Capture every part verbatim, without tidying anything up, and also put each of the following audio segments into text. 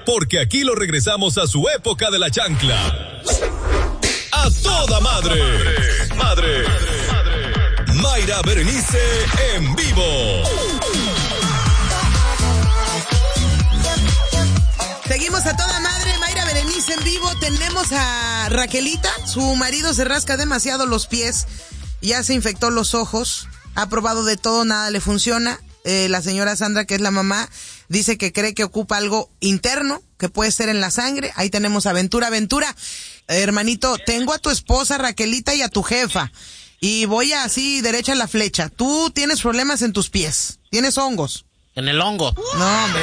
porque aquí lo regresamos a su época de la chancla. ¡A toda madre! ¡Madre! Mayra Berenice en vivo. Seguimos a toda madre, Mayra Berenice en vivo. Tenemos a Raquelita, su marido se rasca demasiado los pies, ya se infectó los ojos, ha probado de todo, nada le funciona. Eh, la señora Sandra, que es la mamá, dice que cree que ocupa algo interno, que puede ser en la sangre. Ahí tenemos a Ventura. Ventura, eh, hermanito, tengo a tu esposa Raquelita y a tu jefa, y voy así derecha a la flecha. Tú tienes problemas en tus pies, tienes hongos. En el hongo. No, hombre.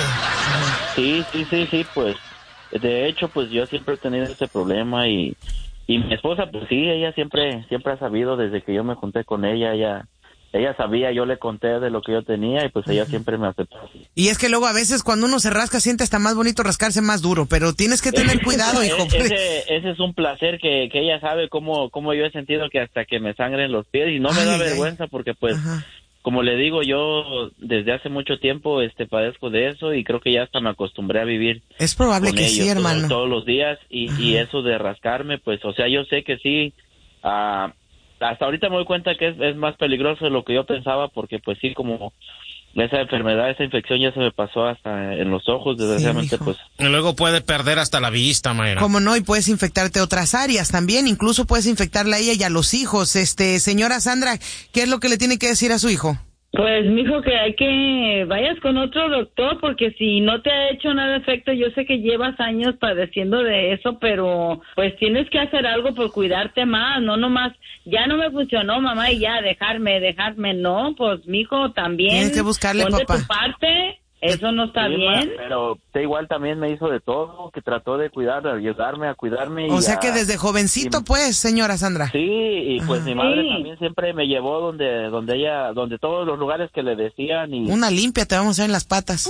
Sí, sí, sí, sí, pues, de hecho, pues yo siempre he tenido este problema y, y mi esposa, pues sí, ella siempre, siempre ha sabido desde que yo me junté con ella, ella... Ella sabía, yo le conté de lo que yo tenía y pues ella siempre me aceptó. Y es que luego a veces cuando uno se rasca siente hasta más bonito rascarse más duro, pero tienes que tener cuidado, hijo. Ese, ese es un placer que, que ella sabe cómo, cómo yo he sentido que hasta que me sangren los pies y no me ay, da vergüenza ay. porque pues, ajá. Como le digo, yo desde hace mucho tiempo este padezco de eso y creo que ya hasta me acostumbré a vivir. Es probable con que ellos sí, hermano. Todos, todos los días y, y eso de rascarme, pues, o sea, yo sé que sí, ah, uh, hasta ahorita me doy cuenta que es, es más peligroso de lo que yo pensaba porque pues sí, como esa enfermedad, esa infección ya se me pasó hasta en los ojos, desgraciadamente, sí, pues. Y luego puede perder hasta la vista, Mayra. Como no, y puedes infectarte otras áreas también, incluso puedes infectarla a ella y a los hijos. Este, señora Sandra, ¿qué es lo que le tiene que decir a su hijo? Pues, mijo, que hay que vayas con otro doctor, porque si no te ha hecho nada de efecto, yo sé que llevas años padeciendo de eso, pero pues tienes que hacer algo por cuidarte más, no nomás, ya no me funcionó, mamá, y ya, dejarme, dejarme, no, pues, mijo, también. Tienes que buscarle, ponte papá. tu parte. Eso no está sí, bien. Pero usted igual también me hizo de todo, que trató de cuidar, de ayudarme a cuidarme. O y sea a, que desde jovencito, y, pues, señora Sandra. Sí, y pues ajá. mi madre sí. también siempre me llevó donde donde ella, donde todos los lugares que le decían. Y una limpia te vamos a hacer en las patas.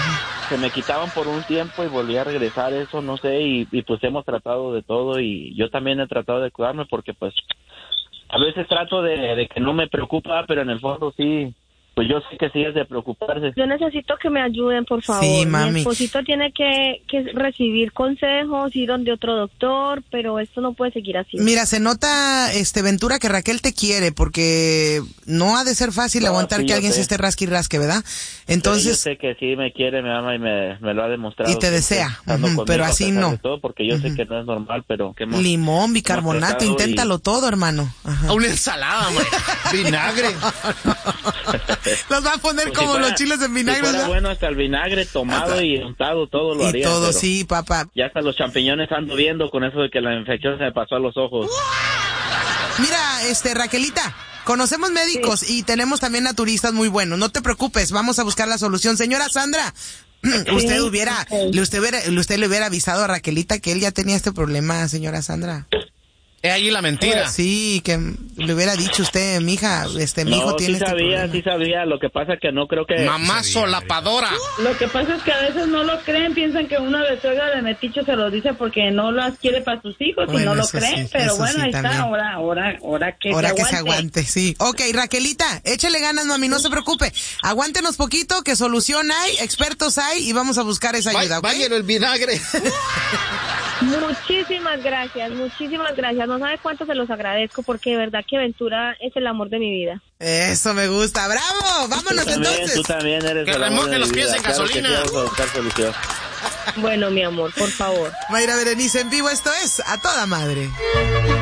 Se me quitaban por un tiempo y volví a regresar, eso no sé, y, y pues hemos tratado de todo y yo también he tratado de cuidarme porque pues a veces trato de, de que no me preocupa, pero en el fondo sí. Pues yo sé que sí es de preocuparse. Yo necesito que me ayuden, por favor. Sí, mami. Mi esposito tiene que, que recibir consejos, ir donde otro doctor, pero esto no puede seguir así. Mira, se nota, este, Ventura, que Raquel te quiere, porque no ha de ser fácil no, aguantar sí, que alguien sé. se esté rasque y rasque, ¿verdad? Entonces. Pero yo sé que sí me quiere, me ama y me, me lo ha demostrado. Y te desea, uh-huh, pero así no. Todo porque yo uh-huh. sé que no es normal, pero que hemos, limón, bicarbonato, inténtalo y... todo, hermano. Ajá. Una ensalada, man. Vinagre. Los va a poner pues como si fuera, los chiles en vinagre. Si fuera bueno hasta el vinagre tomado hasta, y untado, todo lo y haría. Y todo, sí, papá. Ya hasta los champiñones ando viendo con eso de que la infección se me pasó a los ojos. Mira, este, Raquelita, conocemos médicos sí. y tenemos también naturistas muy buenos. No te preocupes, vamos a buscar la solución. Señora Sandra, sí, usted hubiera, okay. usted hubiera, usted le hubiera avisado a Raquelita que él ya tenía este problema, señora Sandra. Es allí la mentira. Sí, que le hubiera dicho usted, mija, este, mi no, hijo tiene sí sabía, este sí sabía, lo que pasa que no creo que... Mamá solapadora. Lo que pasa es que a veces no lo creen, piensan que uno de suegra de metiche se lo dice porque no las quiere para sus hijos bueno, y no lo creen, sí, pero bueno, sí, ahí también. Está, ahora, ahora, ahora que ahora se que aguante. se aguante, sí. Ok, Raquelita, échale ganas, mami, no se preocupe. Aguántenos poquito, que solución hay, expertos hay y vamos a buscar esa ayuda, ¿ok? Váyalo el vinagre. Muchísimas gracias, muchísimas gracias. No sabe cuánto se los agradezco porque de verdad que Ventura es el amor de mi vida. Eso me gusta, bravo, vámonos tú también, entonces. Tú también eres que el amor de los mi pies vida. en Claro gasolina. Que sí, vamos a buscar solución. Bueno, mi amor, por favor. Mayra Berenice en vivo, esto es A Toda Madre.